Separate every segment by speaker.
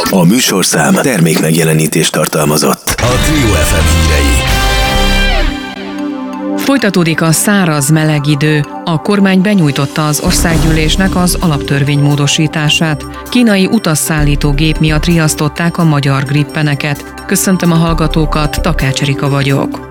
Speaker 1: A műsorszám termék megjelenítést tartalmazott. A Trio FM hírei.
Speaker 2: Folytatódik a száraz meleg idő. A kormány benyújtotta az országgyűlésnek az alaptörvény módosítását. Kínai utasszállító gép miatt riasztották a magyar grippeneket. Köszöntöm a hallgatókat, Takács Erika vagyok.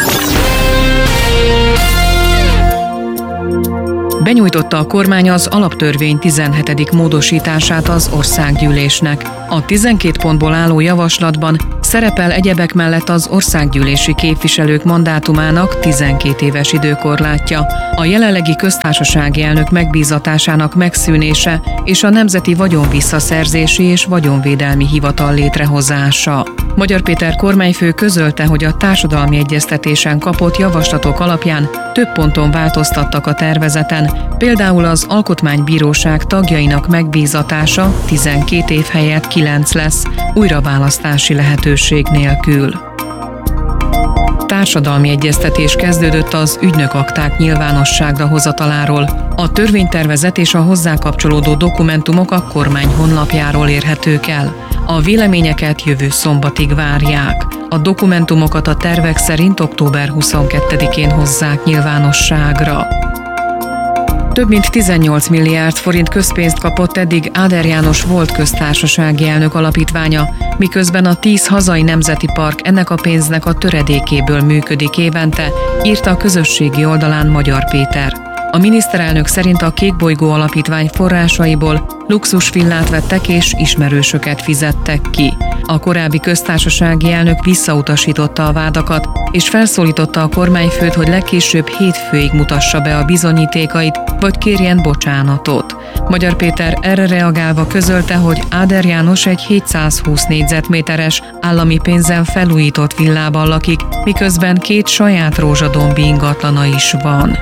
Speaker 2: Benyújtotta a kormány az alaptörvény 17. módosítását az országgyűlésnek. A 12 pontból álló javaslatban szerepel egyebek mellett az országgyűlési képviselők mandátumának 12 éves időkorlátja, a jelenlegi köztársasági elnök megbízatásának megszűnése és a Nemzeti Vagyonvisszaszerzési és Vagyonvédelmi Hivatal létrehozása. Magyar Péter kormányfő közölte, hogy a társadalmi egyeztetésen kapott javaslatok alapján több ponton változtattak a tervezeten, például az Alkotmánybíróság tagjainak megbízatása 12 év helyett 9 lesz, újraválasztási lehetőség nélkül. Társadalmi egyeztetés kezdődött az ügynökakták nyilvánosságra hozataláról. A törvénytervezet és a hozzá kapcsolódó dokumentumok a kormány honlapjáról érhetők el. A véleményeket jövő szombatig várják. A dokumentumokat a tervek szerint október 22-én hozzák nyilvánosságra. Több mint 18 milliárd forint közpénzt kapott eddig Áder János volt köztársasági elnök alapítványa, miközben a 10 hazai nemzeti park ennek a pénznek a töredékéből működik évente, írta a közösségi oldalán Magyar Péter. A miniszterelnök szerint a Kékbolygó Alapítvány forrásaiból luxusvillát vettek és ismerősöket fizettek ki. A korábbi köztársasági elnök visszautasította a vádakat, és felszólította a kormányfőt, hogy legkésőbb hétfőig mutassa be a bizonyítékait, vagy kérjen bocsánatot. Magyar Péter erre reagálva közölte, hogy Áder János egy 720 négyzetméteres állami pénzen felújított villában lakik, miközben 2 saját rózsadombi ingatlana is van.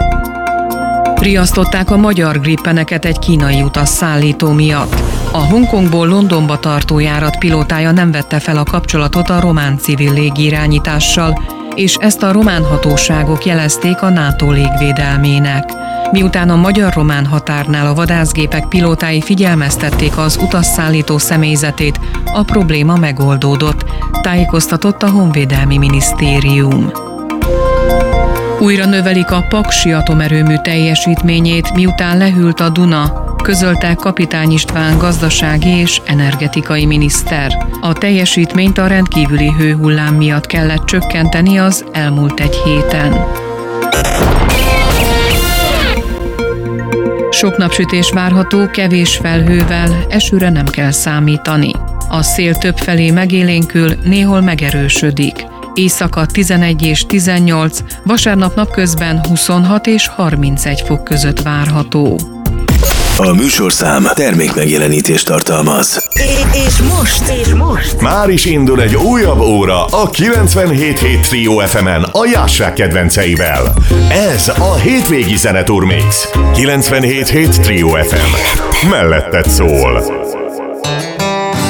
Speaker 2: Riasztották a magyar grippeneket egy kínai utasszállító miatt. A Hongkongból Londonba tartó járat pilótája nem vette fel a kapcsolatot a román civil légirányítással, és ezt a román hatóságok jelezték a NATO légvédelmének. Miután a magyar-román határnál a vadászgépek pilótái figyelmeztették az utasszállító személyzetét, a probléma megoldódott, tájékoztatott a Honvédelmi Minisztérium. Újra növelik a paksi atomerőmű teljesítményét, miután lehűlt a Duna, közölte Kapitány István gazdasági és energetikai miniszter. A teljesítményt a rendkívüli hőhullám miatt kellett csökkenteni az elmúlt egy héten. Sok napsütés várható, kevés felhővel, esőre nem kell számítani. A szél többfelé megélénkül, néhol megerősödik. Éjszaka 11 és 18, vasárnap napközben 26 és 31 fok között várható.
Speaker 1: A műsorszám termék megjelenítést tartalmaz.
Speaker 3: És most
Speaker 4: már is indul egy újabb óra a 97.7 Trio FM-en a Jássák kedvenceivel. Ez a hétvégi zeneturmix. 97.7 Trio FM. Melletted szól.